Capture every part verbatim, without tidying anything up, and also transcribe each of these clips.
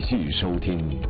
续收听。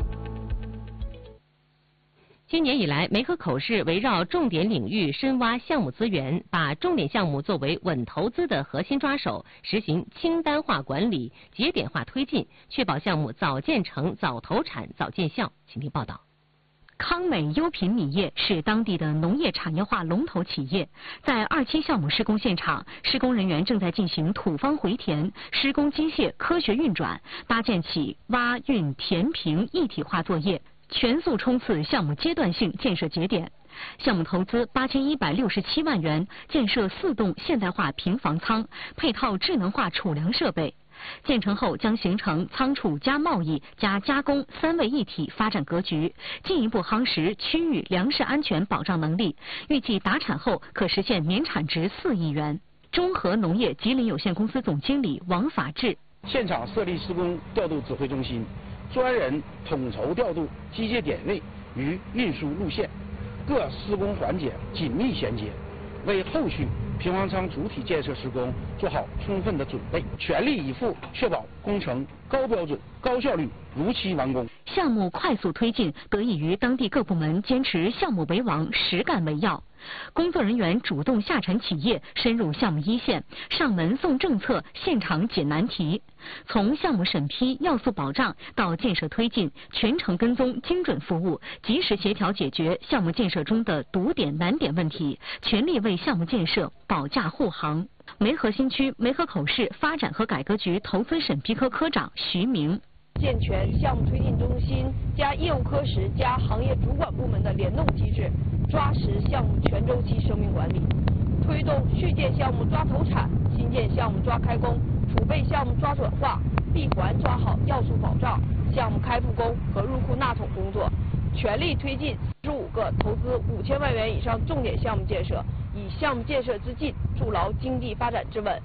今年以来，梅河口市围绕重点领域深挖项目资源，把重点项目作为稳投资的核心抓手，实行清单化管理、节点化推进，确保项目早建成、早投产、早见效。请听报道。 康美优品米业是当地的农业产业化龙头企业，在二期项目施工现场，施工人员正在进行土方回填，施工机械科学运转，搭建起挖运填平一体化作业，全速冲刺项目阶段性建设节点。项目投资八千一百六十七万元，建设四栋现代化平房仓，配套智能化储粮设备。建成后将形成仓储加贸易加加工三位一体发展格局，进一步夯实区域粮食安全保障能力。预计达产后可实现年产值四亿元。中和农业吉林有限公司总经理王法治： 现场设立施工调度指挥中心，专人统筹调度机械点位与运输路线，各施工环节紧密衔接，为后续平房仓主体建设施工做好充分的准备，全力以赴确保工程高标准、高效率、如期完工。 项目快速推进，得益于当地各部门坚持项目为王、实干为要。工作人员主动下沉企业，深入项目一线，上门送政策，现场解难题。从项目审批、要素保障到建设推进，全程跟踪、精准服务，及时协调解决项目建设中的堵点、难点问题，全力为项目建设保驾护航。梅河新区梅河口市发展和改革局投资审批科科长徐明： 健全项目推进中心加业务科室加行业主管部门的联动机制，抓实项目全周期生命管理，推动续建项目抓投产、新建项目抓开工、储备项目抓转化、闭环抓好要素保障、项目开复工和入库纳桶工作，全力推进四十五个投资五千万元以上重点项目建设，以项目建设之进筑牢经济发展之稳。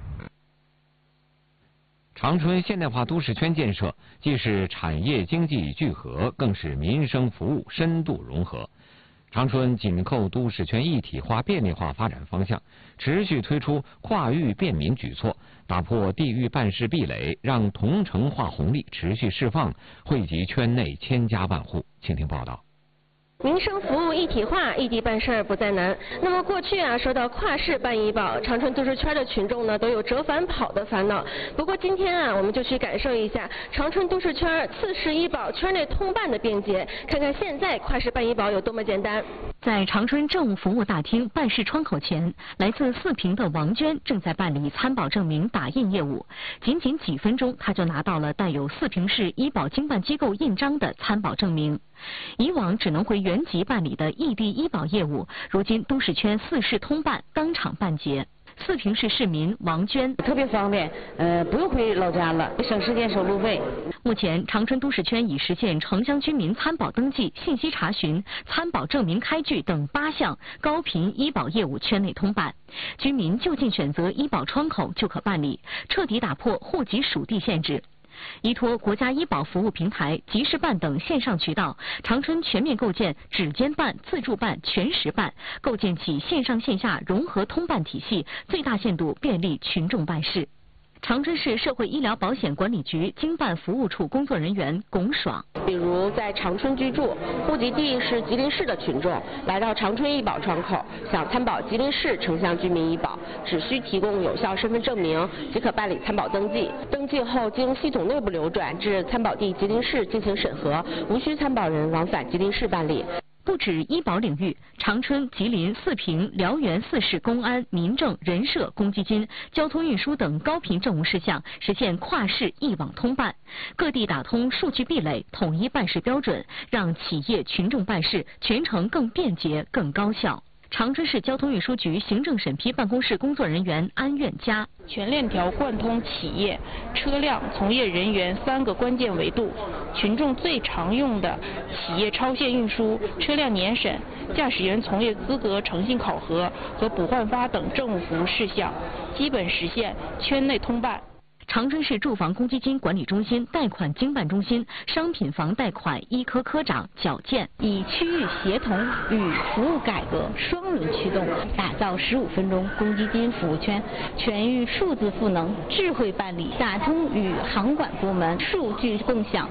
长春现代化都市圈建设既是产业经济聚合，更是民生服务深度融合。长春紧扣都市圈一体化便利化发展方向，持续推出跨域便民举措，打破地域办事壁垒，让同城化红利持续释放，惠及圈内千家万户。请听报道。 民生服务一体化，异地办事儿不再难。那么过去啊，说到跨市办医保，长春都市圈的群众呢都有折返跑的烦恼。不过今天啊，我们就去感受一下长春都市圈次市医保圈内通办的便捷，看看现在跨市办医保有多么简单。 在长春政务服务大厅办事窗口前，来自四平的王娟正在办理参保证明打印业务。仅仅几分钟，她就拿到了带有四平市医保经办机构印章的参保证明。以往只能回原籍办理的异地医保业务，如今都市圈四市通办，当场办结。四平市市民王娟： 特别方便，呃，不用回老家了，省时间省路费。 目前，长春都市圈已实现城乡居民参保登记、信息查询、参保证明开具等八项高频医保业务圈内通办，居民就近选择医保窗口就可办理，彻底打破户籍属地限制。依托国家医保服务平台、即时办等线上渠道，长春全面构建指尖办、自助办、全时办，构建起线上线下融合通办体系，最大限度便利群众办事。长春市社会医疗保险管理局经办服务处工作人员龚爽： 比如在长春居住，户籍地是吉林市的群众，来到长春医保窗口，想参保吉林市城乡居民医保，只需提供有效身份证明即可办理参保登记。登记后经系统内部流转至参保地吉林市进行审核，无需参保人往返吉林市办理。 不止医保领域，长春、吉林、四平、辽源四市公安、民政、人社、公积金、交通运输等高频政务事项实现跨市一网通办，各地打通数据壁垒，统一办事标准，让企业群众办事全程更便捷、更高效。长春市交通运输局行政审批办公室工作人员安愿佳： 全链条贯通企业、车辆、从业人员三个关键维度，群众最常用的企业超限运输、车辆年审、驾驶员从业资格诚信考核和补换发等政务服务事项，基本实现圈内通办。 长春市住房公积金管理中心贷款经办中心商品房贷款一科科长矫健： 以区域协同与服务改革双轮驱动，打造十五分钟公积金服务圈，全域数字赋能、智慧办理，打通与行管部门数据共享、